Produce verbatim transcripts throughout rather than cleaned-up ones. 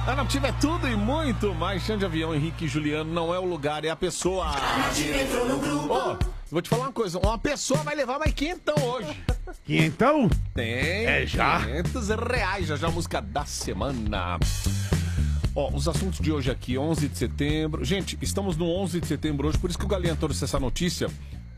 A Nativa é tudo e muito mais. Xande Avião, Henrique e Juliano não é o lugar, é a pessoa. A Nativa entrou no grupo. Ó, vou te falar uma coisa, uma pessoa vai levar mais quinhentão hoje. Quinhentão? Tem. É já? quinhentos reais, já já a música da semana. Ó, os assuntos de hoje aqui, onze de setembro. Gente, estamos no onze de setembro hoje, por isso que o Galinha trouxe essa notícia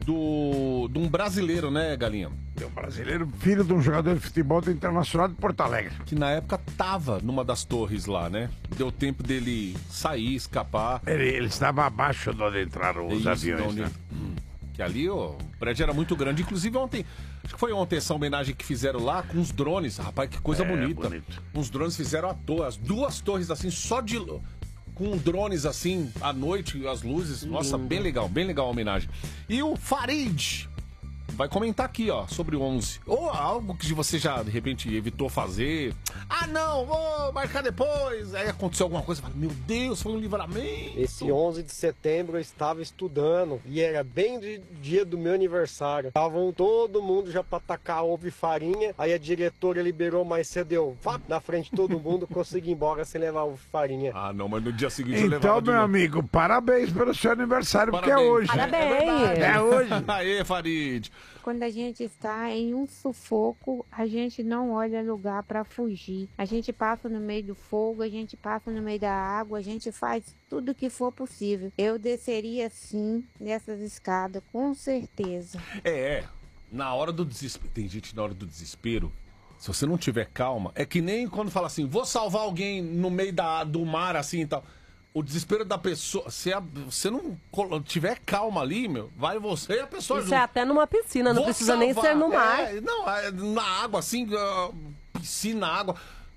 do, de um brasileiro, né, Galinha? É um brasileiro, filho de um jogador de futebol do Internacional de Porto Alegre. Que na época tava numa das torres lá, né? Deu tempo dele sair, escapar. Ele, ele estava abaixo de onde entraram os Isso, aviões, onde- né? Hum, que ali, ó, o prédio era muito grande. Inclusive ontem, acho que foi ontem essa homenagem que fizeram lá com os drones. Rapaz, que coisa É, bonita. bonito. Uns drones fizeram à toa, as duas torres assim, só de... com drones assim, à noite, as luzes. Nossa, bem legal, bem legal a homenagem. E o Farid vai comentar aqui, ó, sobre o onze. Ou algo que você já, de repente, evitou fazer. Ah, não, vou marcar depois. Aí aconteceu alguma coisa, fala, meu Deus, foi um livramento. Esse onze de setembro eu estava estudando e era bem de dia do meu aniversário. Estavam todo mundo já para tacar ovo e farinha. Aí a diretora liberou mais cedo, eu vá na frente de todo mundo, consegui ir embora sem levar ovo e farinha. Ah, não, mas no dia seguinte eu Então, levava de meu novo. amigo, parabéns pelo seu aniversário, porque é Parabéns. hoje. Parabéns. É hoje. Aê, Farid. Quando a gente está em um sufoco, a gente não olha lugar para fugir. A gente passa no meio do fogo, a gente passa no meio da água, a gente faz tudo que for possível. Eu desceria sim nessas escadas, com certeza. É, é. Na hora do desespero. Tem gente na hora do desespero. Se você não tiver calma, é que nem quando fala assim, vou salvar alguém no meio da, do mar assim e tal. O desespero da pessoa, se a- você não colo- tiver calma ali, meu, vai você e a pessoa Isso junto. é até numa piscina, não Vou precisa nem salvar. ser no mar. É, não, é na água, assim, ah, piscina, água,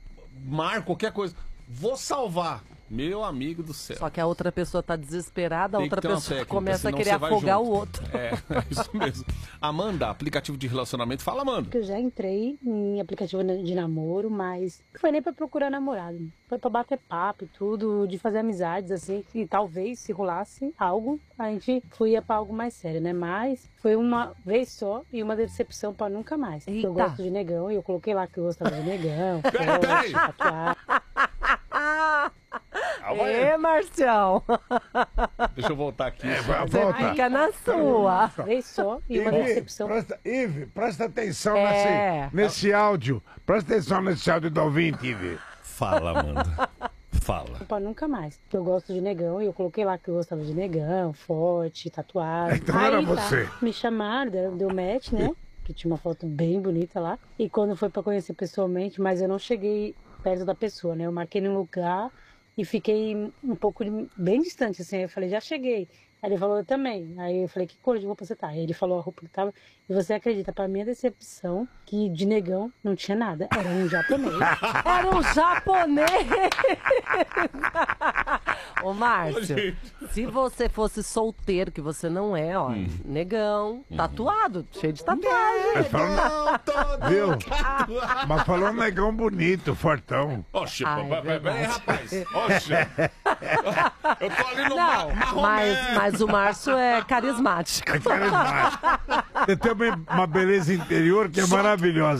mar, qualquer coisa. Vou salvar. Meu amigo do céu. Só que a outra pessoa tá desesperada, a Tem que outra ter uma pessoa técnica, começa a senão querer você vai afogar junto. o outro. É, é isso mesmo. Amanda, aplicativo de relacionamento. Fala, Amanda. Eu já entrei em aplicativo de namoro, mas não foi nem pra procurar namorado. Foi pra bater papo e tudo, de fazer amizades, assim, e talvez se rolasse algo, a gente fluía pra algo mais sério, né? Mas foi uma vez só e uma decepção pra nunca mais. Eita. Eu gosto de negão e eu coloquei lá que eu gostava de negão, Peraí, peraí. forte, tatuagem. Calma aí. Ê, Marcião, Deixa eu voltar aqui. É, vai- você volta. fica na sua. Uma vez só e uma Ive, decepção. presta, Ive, presta atenção É. nesse, nesse áudio. Presta atenção nesse áudio do ouvinte, Ive. Fala, Amanda. Fala. Pra nunca mais. Eu gosto de negão e eu coloquei lá que eu gostava de negão, forte, tatuagem. Então era você. Me chamaram, deu, deu match, né? Que tinha uma foto bem bonita lá. E quando foi pra conhecer pessoalmente, mas eu não cheguei perto da pessoa, né? Eu marquei num lugar e fiquei um pouco de- bem distante, assim. Aí eu falei, já cheguei. Aí ele falou, eu também. Aí eu falei, que cor de roupa você tá? Aí ele falou a roupa que tava. E você acredita, pra minha decepção, que de negão não tinha nada. Era um japonês. Era um japonês! Ô, Márcio, se você fosse solteiro, que você não é, ó, negão, tatuado, cheio de tatuagem. Mas falou, Não, todo viu? tatuado. Mas falou um negão bonito, fortão. Oxe, Ah, é peraí, peraí, verdade. rapaz. Oxe. Eu tô ali no Não, mar, marromé. mas, mas o Márcio é carismático. É carismático. Você tem uma uma beleza interior que é maravilhosa.